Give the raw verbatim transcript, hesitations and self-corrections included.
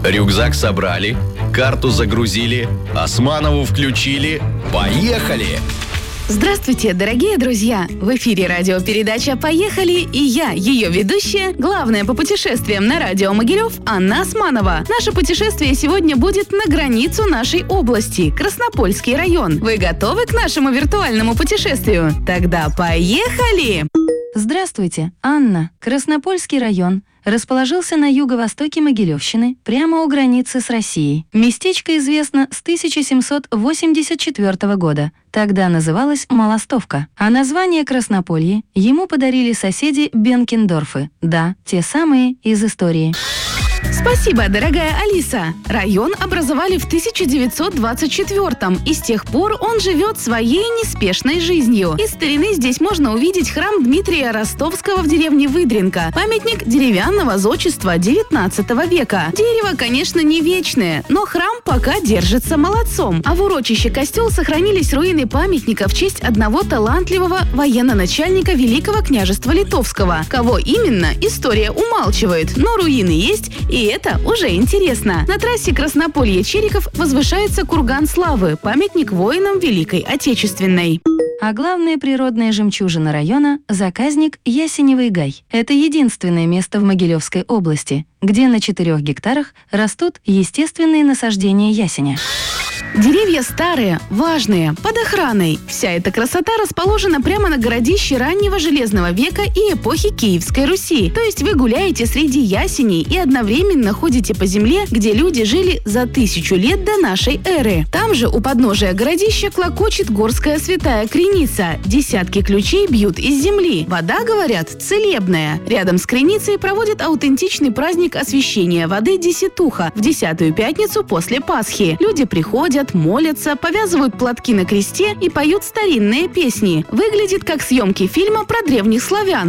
Рюкзак собрали, карту загрузили, Османову включили. Поехали! Здравствуйте, дорогие друзья! В эфире радиопередача «Поехали» и я, ее ведущая, главная по путешествиям на радио Могилев, Анна Османова. Наше путешествие сегодня будет на границу нашей области, Краснопольский район. Вы готовы к нашему виртуальному путешествию? Тогда поехали! Здравствуйте, Анна. Краснопольский район расположился на юго-востоке Могилевщины, прямо у границы с Россией. Местечко известно с тысяча семьсот восемьдесят четвёртого года. Тогда называлась Молостовка. А название Краснополье ему подарили соседи Бенкендорфы. Да, те самые из истории. Спасибо, дорогая Алиса. Район образовали в тысяча девятьсот двадцать четвёртом, и с тех пор он живет своей неспешной жизнью. Из старины здесь можно увидеть храм Дмитрия Ростовского в деревне Выдренка, памятник деревянного зодчества девятнадцатого века. Дерево, конечно, не вечное, но храм пока держится молодцом. А в урочище костел сохранились руины памятника в честь одного талантливого военно-начальника Великого княжества Литовского. Кого именно, история умалчивает, но руины есть, и это уже интересно. На трассе Краснополье-Чериков возвышается курган славы, памятник воинам Великой Отечественной. А главная природная жемчужина района – заказник Ясеневый гай. Это единственное место в Могилевской области, где на четырех гектарах растут естественные насаждения ясеня. Деревья старые, важные, под охраной. Вся эта красота расположена прямо на городище раннего Железного века и эпохи Киевской Руси. То есть вы гуляете среди ясеней и одновременно ходите по земле, где люди жили за тысячу лет до нашей эры. Там же у подножия городища клокочет горская святая Креница. Десятки ключей бьют из земли. Вода, говорят, целебная. Рядом с Креницей проводят аутентичный праздник освящения воды Десятуха в десятую пятницу после Пасхи. Люди приходят, молятся, повязывают платки на кресте и поют старинные песни. Выглядит как съемки фильма про древних славян.